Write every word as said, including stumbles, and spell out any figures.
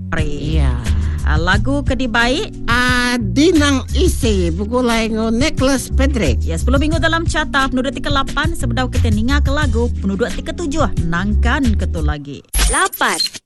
Iya. Uh, lagu kedi baik Ah, dinang isi bukulay ngo Nicholas Pedrick. ya sepuluh minggu dalam carta penuduk tiga lapan sebedau kita ninga ke lagu penuduk tiga tujuh nangkan ketu lagi lapan